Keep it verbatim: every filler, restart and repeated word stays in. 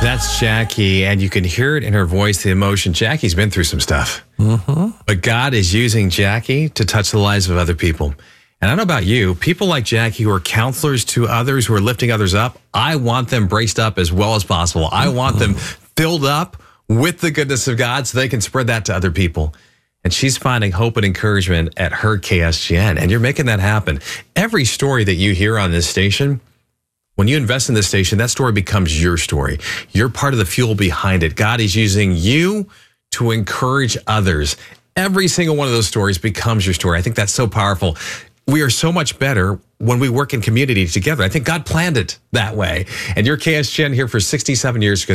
That's Jackie, and you can hear it in her voice, the emotion. Jackie's been through some stuff. Mm-hmm. But God is using Jackie to touch the lives of other people. And I don't know about you, people like Jackie who are counselors to others, who are lifting others up, I want them braced up as well as possible. I want them filled up with the goodness of God so they can spread that to other people. And she's finding hope and encouragement at her K S G N, and you're making that happen. Every story that you hear on this station, when you invest in this station, that story becomes your story. You're part of the fuel behind it. God is using you to encourage others. Every single one of those stories becomes your story. I think that's so powerful. We are so much better when we work in community together. I think God planned it that way. And your K S G N here for sixty-seven years.